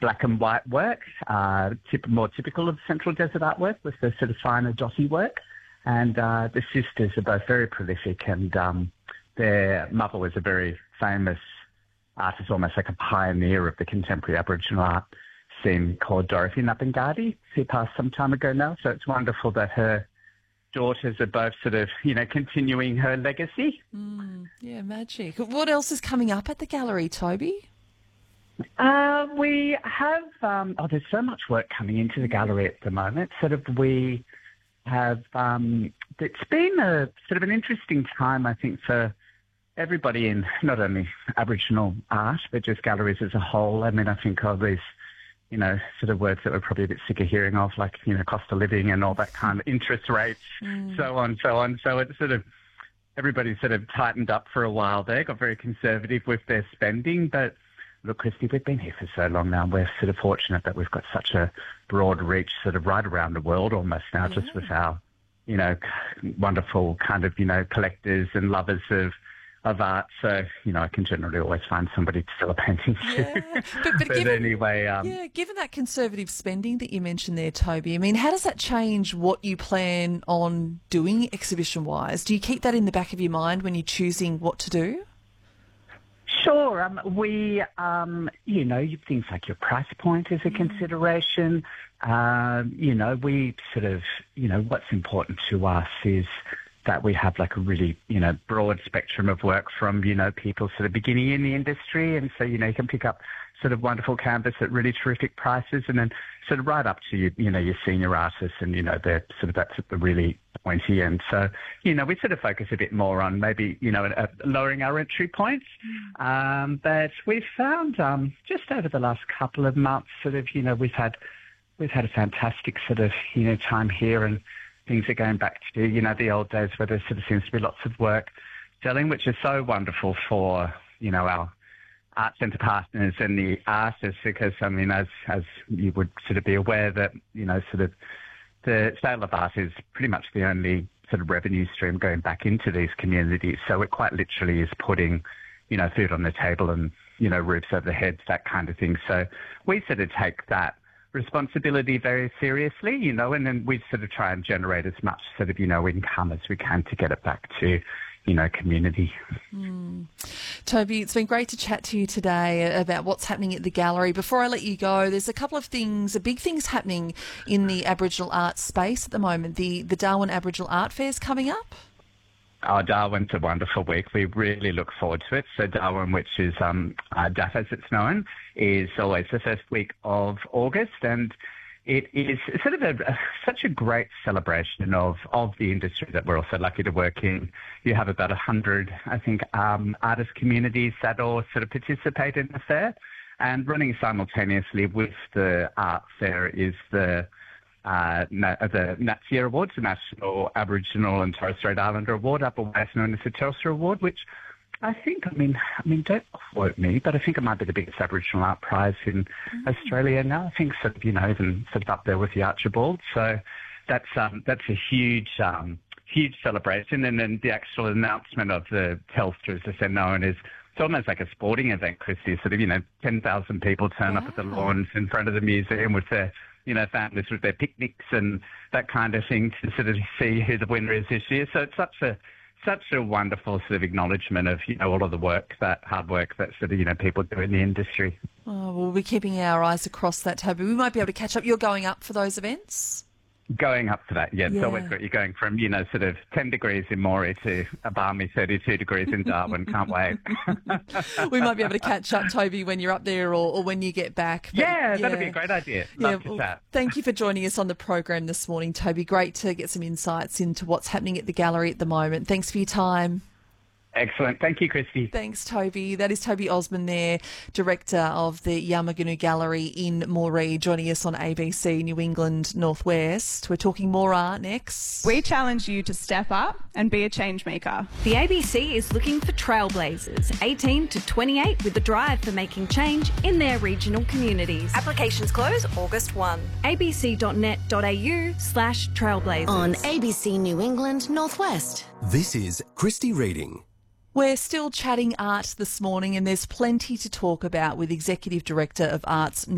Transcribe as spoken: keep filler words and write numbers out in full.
black and white work, uh, tip, more typical of Central Desert artwork with the sort of finer dotty work. And uh, the sisters are both very prolific, and um, their mother was a very famous artist, almost like a pioneer of the contemporary Aboriginal art scene, called Dorothy Napangadi, who passed some time ago now. So it's wonderful that her daughters are both sort of, you know, continuing her legacy. Mm, yeah, magic. What else is coming up at the gallery, Toby? Uh, we have, um, oh, there's so much work coming into the gallery at the moment. Sort of we have, um, it's been a sort of an interesting time, I think, for everybody in not only Aboriginal art, but just galleries as a whole. I mean, I think of these, you know, sort of words that we're probably a bit sick of hearing of, like, you know, cost of living and all that kind of interest rates, mm. so on, so on. So it's sort of, everybody sort of tightened up for a while there, got very conservative with their spending. But look, Christy, we've been here for so long now. We're sort of fortunate that we've got such a broad reach sort of right around the world almost now, yeah. just with our, you know, wonderful kind of, you know, collectors and lovers of of art. So, you know, I can generally always find somebody to sell a painting to. Yeah. But, but, but given, anyway... Um, yeah, given that conservative spending that you mentioned there, Toby, I mean, how does that change what you plan on doing exhibition-wise? Do you keep that in the back of your mind when you're choosing what to do? Sure. Um, we, um, you know, things like your price point is a mm. consideration. Um, you know, we sort of, you know, what's important to us is that we have like a really, you know, broad spectrum of work from, you know, people sort of beginning in the industry. And so, you know, you can pick up sort of wonderful canvas at really terrific prices, and then sort of right up to, you, you know, your senior artists, and, you know, they're sort of that's at the really pointy end. So, you know, we sort of focus a bit more on maybe, you know, uh, lowering our entry points. Mm. Um, but we've found um, just over the last couple of months sort of, you know, we've had, we've had a fantastic sort of, you know, time here, and things are going back to, you know, the old days where there sort of seems to be lots of work selling, which is so wonderful for, you know, our art centre partners and the artists, because, I mean, as as you would sort of be aware that, you know, sort of the sale of art is pretty much the only sort of revenue stream going back into these communities. So it quite literally is putting, you know, food on the table and, you know, roofs over the heads, that kind of thing. So we sort of take that responsibility very seriously, you know, and then we sort of try and generate as much sort of, you know, income as we can to get it back to, you know, community. Mm. Toby, it's been great to chat to you today about what's happening at the gallery. Before I let you go, there's a couple of things, big things happening in the Aboriginal art space at the moment. The, the Darwin Aboriginal Art Fair's coming up. Oh, Darwin's a wonderful week. We really look forward to it. So Darwin, which is um, uh, D A F as it's known, is always the first week of August, and it is sort of a, a, such a great celebration of, of the industry that we're also lucky to work in. You have about one hundred, I think, um, artist communities that all sort of participate in the fair, and running simultaneously with the art fair is the Uh, the NATSIA Awards, the National Aboriginal and Torres Strait Islander Award, otherwise known as the Telstra Award, which I think, I mean, I mean, don't quote me, but I think it might be the biggest Aboriginal art prize in mm. Australia now. I think sort of, you know, even sort of up there with the Archibald. So that's um, that's a huge, um, huge celebration. And then the actual announcement of the Telstra, as they're known, is it's almost like a sporting event, Christy. Sort of, you know, ten thousand people turn wow. up at the lawns in front of the museum with their, you know, families with their picnics and that kind of thing to sort of see who the winner is this year. So it's such a such a wonderful sort of acknowledgement of, you know, all of the work, that hard work that sort of, you know, people do in the industry. Oh, we'll be keeping our eyes across that, Toby. We might be able to catch up. You're going up for those events? Going up to that, yeah. yeah. It's always great. You're going from, you know, sort of ten degrees in Moree to a balmy thirty-two degrees in Darwin. Can't wait. We might be able to catch up, Toby, when you're up there or, or when you get back. But, yeah, that'd yeah. be a great idea. Love yeah, well, that. Thank you for joining us on the program this morning, Toby. Great to get some insights into what's happening at the gallery at the moment. Thanks for your time. Excellent. Thank you, Christy. Thanks, Toby. That is Toby Osmond there, Director of the Yamagunu Gallery in Moree, joining us on A B C New England Northwest. We're talking more art next. We challenge you to step up and be a change maker. The A B C is looking for trailblazers, eighteen to twenty-eight, with a drive for making change in their regional communities. Applications close August first. abc.net.au slash trailblazers. On A B C New England Northwest. This is Christy Reading. We're still chatting art this morning, and there's plenty to talk about with Executive Director of Arts